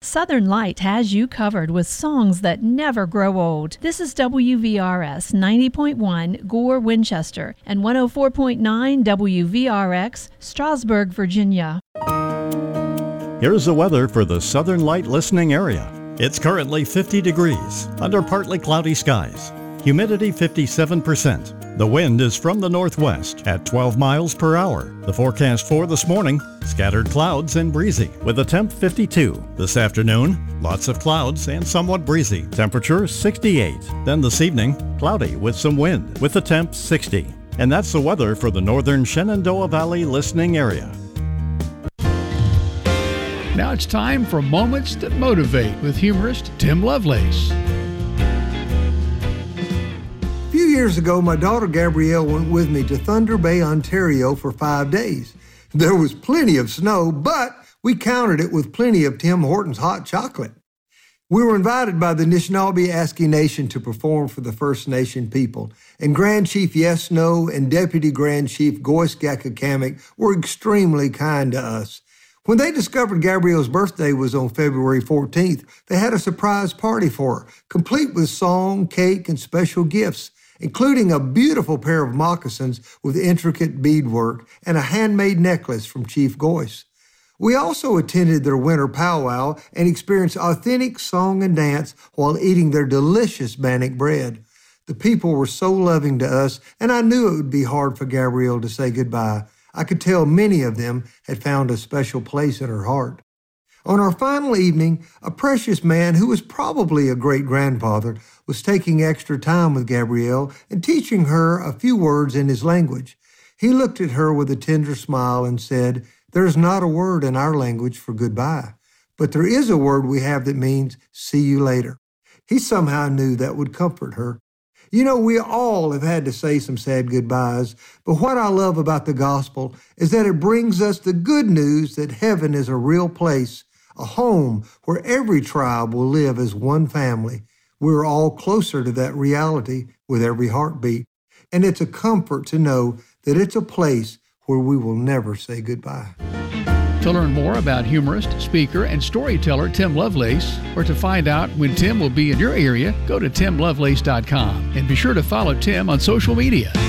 Southern Light has you covered with songs that never grow old. This is WVRS 90.1 Gore, Winchester, and 104.9 WVRX, Strasburg, Virginia. Here's the weather for the Southern Light listening area. It's currently 50 degrees under partly cloudy skies. Humidity 57%. The wind is from the northwest at 12 miles per hour. The forecast for this morning, scattered clouds and breezy with a temp 52. This afternoon, lots of clouds and somewhat breezy. Temperature 68. Then this evening, cloudy with some wind with a temp 60. And that's the weather for the northern Shenandoah Valley listening area. Now it's time for Moments That Motivate with humorist Tim Lovelace. A few years ago, my daughter Gabrielle went with me to Thunder Bay, Ontario for 5 days. There was plenty of snow, but we countered it with plenty of Tim Hortons hot chocolate. We were invited by the Anishinaabe Aski Nation to perform for the First Nation people, and Grand Chief Yes Snow and Deputy Grand Chief Goyce Gakakamek were extremely kind to us. When they discovered Gabrielle's birthday was on February 14th, they had a surprise party for her, complete with song, cake, and special gifts, including a beautiful pair of moccasins with intricate beadwork and a handmade necklace from Chief Goyce. We also attended their winter powwow and experienced authentic song and dance while eating their delicious bannock bread. The people were so loving to us, and I knew it would be hard for Gabrielle to say goodbye. I could tell many of them had found a special place in her heart. On our final evening, a precious man who was probably a great-grandfather was taking extra time with Gabrielle and teaching her a few words in his language. He looked at her with a tender smile and said, "There is not a word in our language for goodbye, but there is a word we have that means see you later." He somehow knew that would comfort her. You know, we all have had to say some sad goodbyes, but what I love about the gospel is that it brings us the good news that heaven is a real place, a home where every tribe will live as one family. We're all closer to that reality with every heartbeat, and it's a comfort to know that it's a place where we will never say goodbye. To learn more about humorist, speaker, and storyteller Tim Lovelace, or to find out when Tim will be in your area, go to timlovelace.com and be sure to follow Tim on social media.